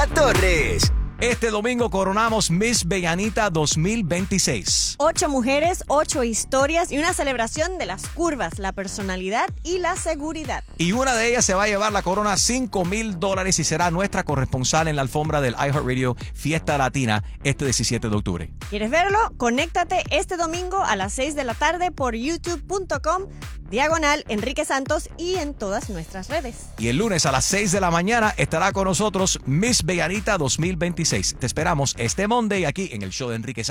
Torres. Este domingo coronamos Miss Veganita 2026. 8 mujeres, 8 historias y una celebración de las curvas, la personalidad y la seguridad. Y una de ellas se va a llevar la corona $5,000 y será nuestra corresponsal en la alfombra del iHeartRadio Fiesta Latina este 17 de octubre. ¿Quieres verlo? Conéctate este domingo a las 6 de la tarde por youtube.com/Enrique Santos y en todas nuestras redes. Y el lunes a las 6 de la mañana estará con nosotros Miss Veganita 2026. Te esperamos este Monday aquí en el show de Enrique Santos.